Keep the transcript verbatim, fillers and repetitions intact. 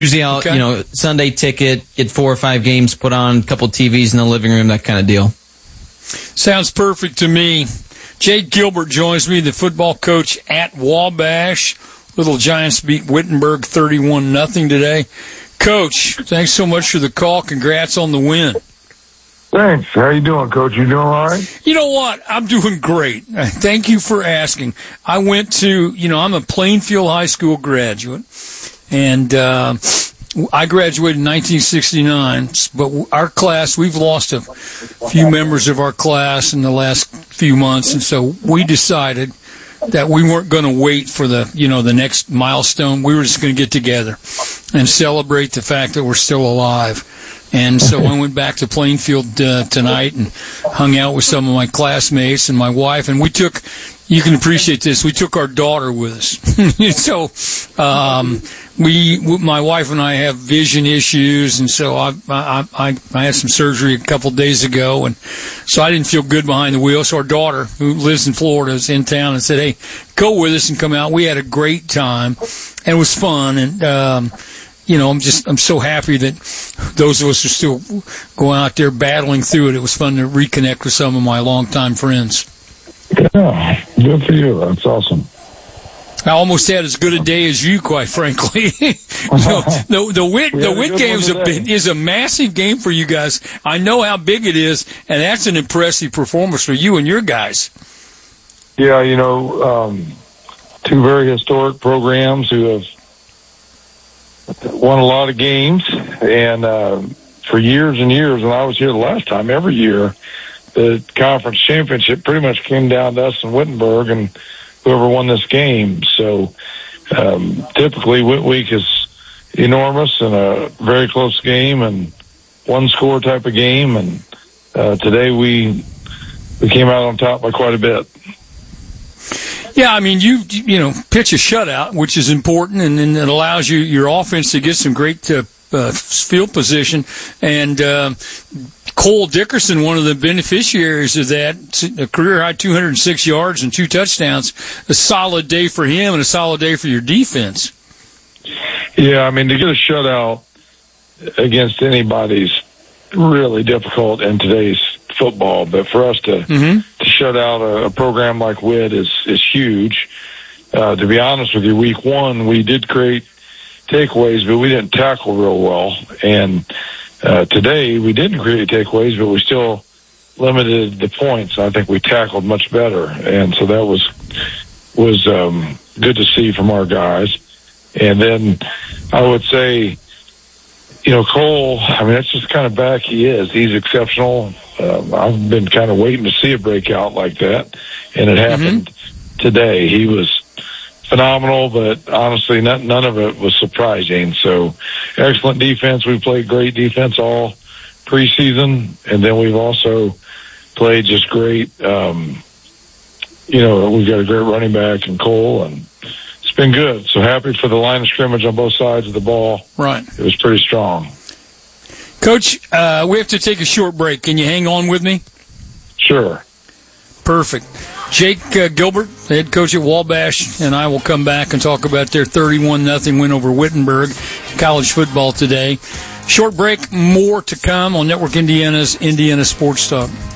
Usually I'll, Okay. you know, Sunday ticket, get four or five games put on, a couple T Vs in the living room, that kind of deal. Sounds perfect to me. Jake Gilbert joins me, the football coach at Wabash. Little Giants beat Wittenberg thirty-one nothing today. Coach, thanks so much for the call. Congrats on the win. Thanks. How you doing, Coach? You doing all right? You know what? I'm doing great. Thank you for asking. I went to, you know, I'm a Plainfield High School graduate, and uh, I graduated in nineteen sixty-nine, but our class, we've lost a few members of our class in the last few months, and so we decided that we weren't going to wait for the, you know, the next milestone. We were just going to get together and celebrate the fact that we're still alive. And so I went back to Plainfield uh, tonight and hung out with some of my classmates and my wife. And we took, you can appreciate this, we took our daughter with us. so um, we, my wife and I have vision issues, and so I, I, I, I had some surgery a couple days ago, and so I didn't feel good behind the wheel. So our daughter, who lives in Florida, is in town and said, "Hey, go with us and come out." We had a great time, and it was fun. And um, you know, I'm just, I'm so happy that those of us are still going out there battling through it. It was fun to reconnect with some of my longtime friends. Yeah, good for you. That's awesome. I almost had as good a day as you, quite frankly. you know, the the wit We the had a wit good game one is a today. is a massive game for you guys. I know how big it is, and that's an impressive performance for you and your guys. Yeah, you know, um, two very historic programs who have won a lot of games, and uh, for years and years, when I was here the last time, every year, the conference championship pretty much came down to us in Wittenberg and whoever won this game. So um, typically, Whit Week is enormous and a very close game and one score type of game. And uh, today we we came out on top by quite a bit. Yeah, I mean, you you know, pitch a shutout, which is important, and then it allows you your offense to get some great uh, uh, field position. And uh, Cole Dickerson, one of the beneficiaries of that, a career high two hundred six yards and two touchdowns. A solid day for him and a solid day for your defense. Yeah, I mean, to get a shutout against anybody's really difficult in today's football, but for us to, Mm-hmm. to shut out a, a program like W I T is, is huge. Uh, to be honest with you, week one, we did create takeaways, but we didn't tackle real well. And uh, today, we didn't create takeaways, but we still limited the points. I think we tackled much better. And so that was, was um, good to see from our guys. And then I would say, you know, Cole, I mean, that's just the kind of back he is. He's exceptional. Um, I've been kind of waiting to see a breakout like that, and it happened mm-hmm. today. He was phenomenal, but honestly, not, none of it was surprising. So excellent defense. We played great defense all preseason, and then we've also played just great. Um, you know, we've got a great running back in Cole, and it's been good. So happy for the line of scrimmage on both sides of the ball. Right. It was pretty strong. Coach, uh, we have to take a short break. Can you hang on with me? Sure. Perfect. Jake uh, Gilbert, the head coach at Wabash, and I will come back and talk about their thirty-one nothing win over Wittenberg, college football today. Short break, more to come on Network Indiana's Indiana Sports Talk.